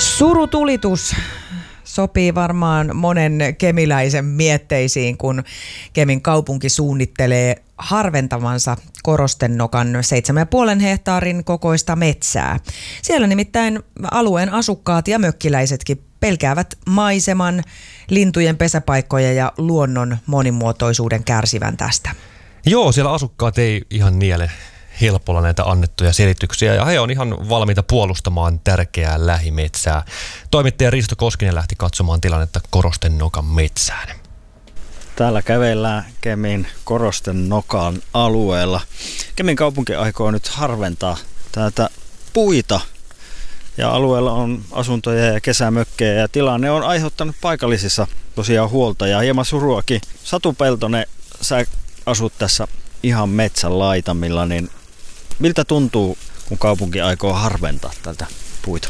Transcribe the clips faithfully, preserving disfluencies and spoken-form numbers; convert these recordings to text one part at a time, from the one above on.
Surutulitus sopii varmaan monen kemiläisen mietteisiin, kun Kemin kaupunki suunnittelee harventavansa Korostennokan seitsemän ja puolen hehtaarin kokoista metsää. Siellä nimittäin alueen asukkaat ja mökkiläisetkin pelkäävät maiseman, lintujen pesäpaikkoja ja luonnon monimuotoisuuden kärsivän tästä. Joo, siellä asukkaat ei ihan niele helpolla näitä annettuja selityksiä ja he on ihan valmiita puolustamaan tärkeää lähimetsää. Toimittaja Risto Koskinen lähti katsomaan tilannetta Korostennokan metsään. Täällä kävellään Kemin Korostennokan alueella. Kemin kaupunki aikoo nyt harventaa täältä puita ja alueella on asuntoja ja kesämökkejä ja tilanne on aiheuttanut paikallisissa tosiaan huolta ja hieman suruakin. Satu Peltonen, sä asut tässä ihan metsän laitamilla, niin miltä tuntuu, kun kaupunki aikoo harventaa tältä puita?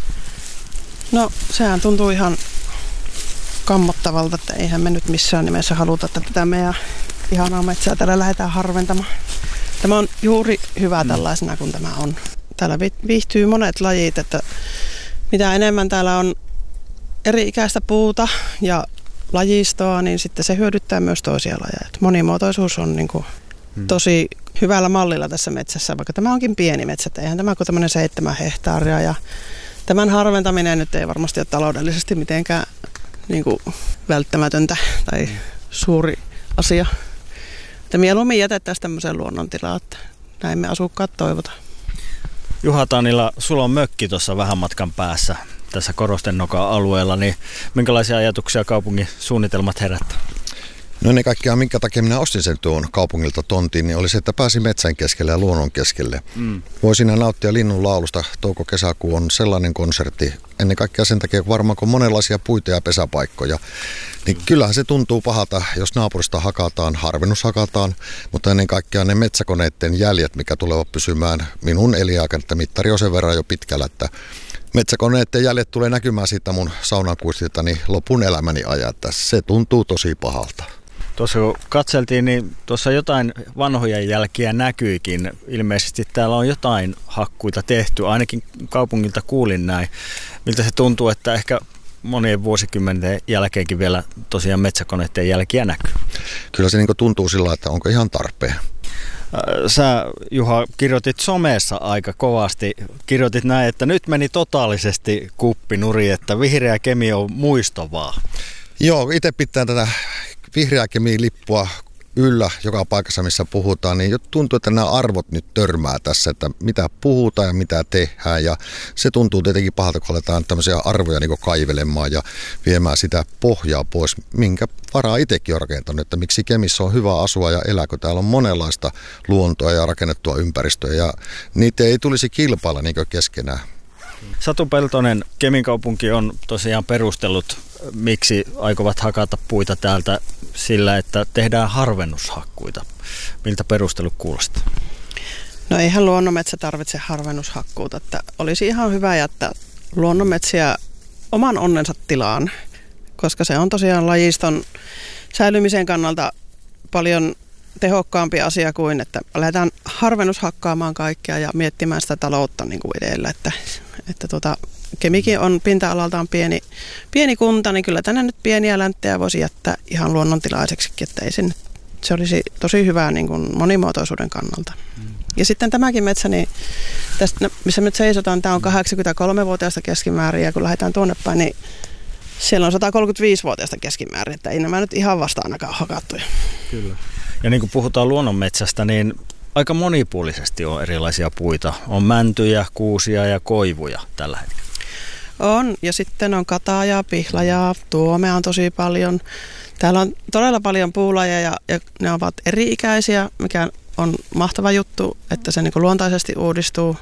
No sehän tuntuu ihan kammottavalta, että eihän me nyt missään nimessä haluta, että tätä meidän ihanaa metsää täällä lähdetään harventamaan. Tämä on juuri hyvä tällaisena kuin tämä on. Täällä viihtyy monet lajit, että mitä enemmän täällä on eri-ikäistä puuta ja lajistoa, niin sitten se hyödyttää myös toisia lajeja. Monimuotoisuus on niin kuin tosi hyvällä mallilla tässä metsässä, vaikka tämä onkin pieni metsä, eihän tämä kuin tämmöinen seitsemän hehtaaria. Ja tämän harventaminen nyt ei varmasti ole taloudellisesti mitenkään niin kuin välttämätöntä tai suuri asia. Että mieluummin jätettäisiin tämmöiseen luonnontilaan, että näin me asukkaat toivotaan. Juha Tanila, sulla on mökki tuossa vähän matkan päässä tässä Korostennokan alueella, niin minkälaisia ajatuksia kaupungin suunnitelmat herättää? No ennen kaikkea, minkä takia minä ostin sen tuon kaupungilta tontin, niin oli se, että pääsin metsän keskelle ja luonnon keskelle. Mm. Voi siinä nauttia linnun laulusta. Touko-kesäkuu on sellainen konsertti. Ennen kaikkea sen takia, varmaan kun monenlaisia puita ja pesäpaikkoja, niin kyllähän se tuntuu pahalta, jos naapurista hakataan, harvennus hakataan, mutta ennen kaikkea ne metsäkoneiden jäljet, mikä tulevat pysymään minun elinaikana, että mittari on sen verran jo pitkällä, että metsäkoneiden jäljet tulee näkymään siitä mun saunankuistiltani lopun elämäni ajan, että se tuntuu tosi pahalta. Tuossa kun katseltiin, niin tuossa jotain vanhoja jälkiä näkyikin. Ilmeisesti täällä on jotain hakkuita tehty, ainakin kaupungilta kuulin näin. Miltä se tuntuu, että ehkä monien vuosikymmenten jälkeenkin vielä tosiaan metsäkoneiden jälkiä näkyy? Kyllä se niin tuntuu sillä, että onko ihan tarpeen. Sä, Juha, kirjoitit somessa aika kovasti. Kirjoitit näin, että nyt meni totaalisesti kuppinuri, että vihreä Kemi on muistovaa. Joo, itse pitää tätä vihreä Kemin lippua yllä joka paikassa, missä puhutaan, niin tuntuu, että nämä arvot nyt törmää tässä, että mitä puhutaan ja mitä tehdään. Ja se tuntuu tietenkin pahalta, kun aletaan tämmöisiä arvoja niin kaivelemaan ja viemään sitä pohjaa pois, minkä varaa itsekin on rakentanut, että miksi Kemissä on hyvä asua ja elää, kun täällä on monenlaista luontoa ja rakennettua ympäristöä ja niitä ei tulisi kilpailla niin keskenään. Satu Peltonen, Kemin kaupunki on tosiaan perustellut, miksi aikovat hakata puita täältä sillä, että tehdään harvennushakkuita. Miltä perustelu kuulostaa? No eihän luonnonmetsä tarvitse harvennushakkuuta. Että olisi ihan hyvä jättää luonnonmetsiä oman onnensa tilaan, koska se on tosiaan lajiston säilymisen kannalta paljon tehokkaampi asia kuin, että lähdetään harvennushakkaamaan kaikkea ja miettimään sitä taloutta niin kuin edellä. Että, että tuota, Kemikin on pinta-alaltaan pieni, pieni kunta, niin kyllä tänne nyt pieniä länttejä voisi jättää ihan luonnontilaiseksikin, että ei sen, se olisi tosi hyvää niin kuin monimuotoisuuden kannalta. Mm. Ja sitten tämäkin metsä, niin tästä, missä me seisotaan, tämä on kahdeksankymmentäkolme-vuotiaasta keskimäärin, ja kun lähdetään tuonne päin, niin siellä on sata kolmekymmentäviisi-vuotiaasta keskimäärin, että ei nämä nyt ihan vasta ainakaan hakattuja. Kyllä. Ja niin kuin puhutaan luonnonmetsästä, niin aika monipuolisesti on erilaisia puita. On mäntyjä, kuusia ja koivuja tällä hetkellä. On, ja sitten on kataajaa, pihlajaa, tuomea on tosi paljon. Täällä on todella paljon puulajeja ja, ja ne ovat eri-ikäisiä, mikä on mahtava juttu, että se niin kuin luontaisesti uudistuu.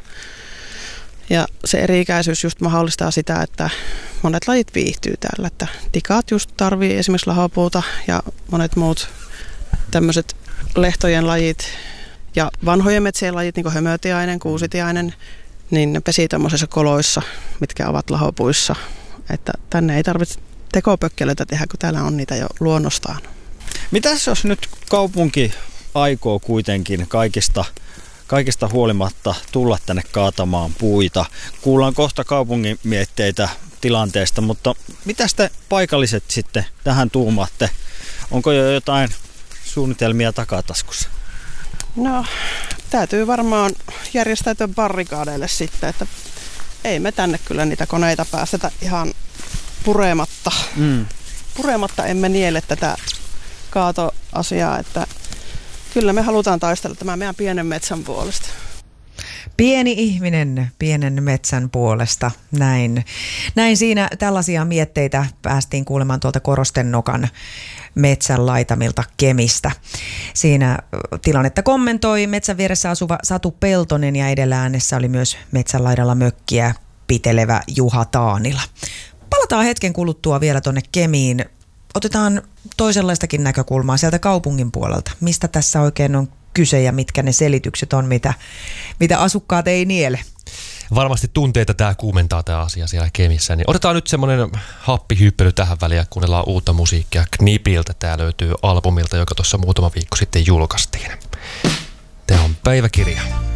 Ja se eri-ikäisyys just mahdollistaa sitä, että monet lajit viihtyy täällä. Että tikaat just tarvii esimerkiksi lahopuuta ja monet muut tämmöiset lehtojen lajit ja vanhojen metsien lajit, niin kuin hömötiainen, kuusitiainen, niin ne pesii tämmöisissä koloissa, mitkä ovat lahopuissa. Että tänne ei tarvitse tekopökkelöitä tehdä, kun täällä on niitä jo luonnostaan. Mitäs jos nyt kaupunki aikoo kuitenkin kaikista kaikista huolimatta tulla tänne kaatamaan puita. Kuullaan kohta kaupungin mietteitä tilanteesta, mutta mitä te paikalliset sitten tähän tuumaatte? Onko jo jotain suunnitelmia takataskussa? No, täytyy varmaan järjestäytyä barrikaadeille sitten, että ei me tänne kyllä niitä koneita päästetä ihan purematta. Mm. Purematta emme niele tätä kaatoasiaa, että kyllä me halutaan taistella tämän meidän pienen metsän puolesta. Pieni ihminen pienen metsän puolesta, näin. Näin siinä tällaisia mietteitä päästiin kuulemaan tuolta Korostennokan metsän laitamilta Kemistä. Siinä tilannetta kommentoi metsän vieressä asuva Satu Peltonen ja edellä äänessä oli myös metsän laidalla mökkiä pitelevä Juha Taanila. Palataan hetken kuluttua vielä tuonne Kemiin. Otetaan toisenlaistakin näkökulmaa sieltä kaupungin puolelta. Mistä tässä oikein on kyse ja mitkä ne selitykset on, mitä, mitä asukkaat ei niele? Varmasti tunteita tämä kuumentaa tämä asia siellä Kemissä. Niin otetaan nyt semmoinen happihyppely tähän väliin ja kuunnellaan uutta musiikkia Knipiltä. Tämä löytyy albumilta, joka tuossa muutama viikko sitten julkaistiin. Tämä on Päiväkirja.